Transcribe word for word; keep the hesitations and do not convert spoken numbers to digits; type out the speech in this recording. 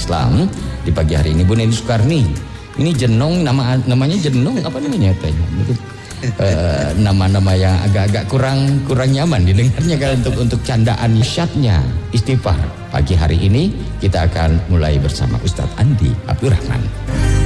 Islam di pagi hari ini. Bu Neni Sukarni, ini jenong, nama namanya jenong apa namanya tanya? Uh, nama-nama yang agak-agak kurang kurang nyaman didengarnya kan untuk untuk candaan syatnya istighfar. Pagi hari ini kita akan mulai bersama Ustadz Andi Abdurrahman.